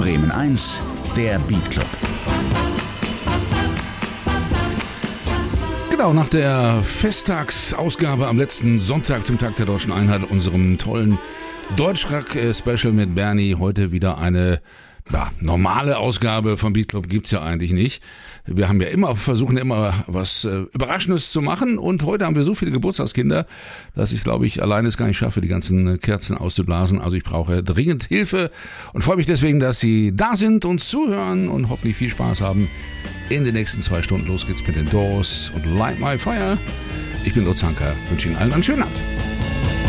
Bremen 1, der Beat Club. Genau, nach der Festtagsausgabe am letzten Sonntag zum Tag der Deutschen Einheit, unserem tollen Deutschrock-Special mit Bernie, heute wieder eine normale Ausgabe vom Beat Club gibt's ja eigentlich nicht. Wir haben ja versuchen immer was Überraschendes zu machen, und heute haben wir so viele Geburtstagskinder, dass ich glaube ich alleine es gar nicht schaffe, die ganzen Kerzen auszublasen. Also ich brauche dringend Hilfe und freue mich deswegen, dass Sie da sind und zuhören und hoffentlich viel Spaß haben. In den nächsten 2 Stunden los geht's mit den Doors und Light My Fire. Ich bin Lutz Hanker, wünsche Ihnen allen einen schönen Abend.